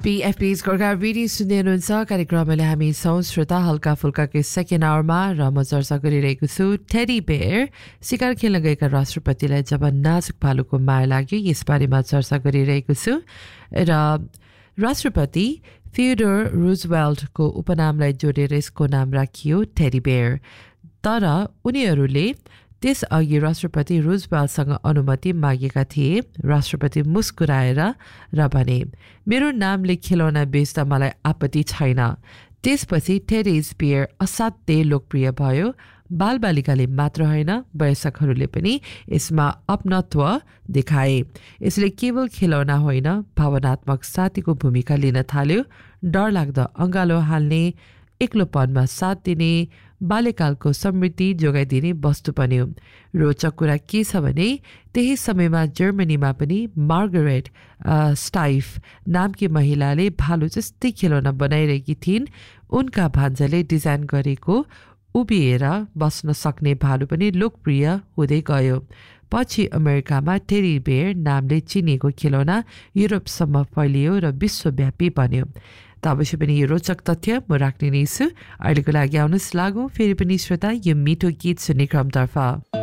PFP's Gorkha radio सुन्दै हुनुहुन्छ कार्यक्रमले हामी श्रोता हल्का फुल्काको सेकेन्ड आवरमा र म चर्चा गरिरहेको छु टेडी बेयर शिकार खेल्न गएका राष्ट्रपतिलाई जब नाजुक भालुको माया लाग्यो यसबारेमा चर्चा गरिरहेको छु र राष्ट्रपति थियोडोर रुजवेल्टको उपनामलाई जोडेर यसको नाम राखियो टेडी बेयर तर उनीहरूले त्यसअघि राष्ट्रपति रुजवेल्टसँग अनुमति मागेका थिए राष्ट्रपति मुस्कुराएर र भने मेरो नामले खेलौना बेच्दा मलाई आपत्ति छैन त्यसपछि टेडी बेयर असाध्यै लोकप्रिय भयो बालबालिकाले मात्र होइन वयस्कहरूले पनि यसमा अपनत्व देखाए यसले केवल खेलौना होइन भावनात्मक साथीको भूमिका लिन थाल्यो डरलाग्दो अँगालो हाल्ने एक्लोपनमा साथ दिने बाल्यकालको समृद्धि जोगाइदिने वस्तु पनि हो रोचक कुरा के छ भने त्यही समयमा जर्मनीमा पनि मार्गरेट स्टाइफ नामकी महिलाले भालु जस्तै खेलौना बनाइरहेकी थिइन् उनका भान्जाले डिजाइन गरेको उभिएर बस्न सक्ने भालु पनि लोकप्रिय हुँदै गयो पछि अमेरिकामा टेडी बेयर नामले चिनिएको खेलौना युरोपसम्म फैलियो र विश्वव्यापी बन्यो त अवश्य पनि यो रोचक तथ्य म राख्ने नै छु अहिलेको लागि आउनुहोस् लागौँ फेरि पनि श्रोता यो मिठो गीत सुन्ने क्रमतर्फ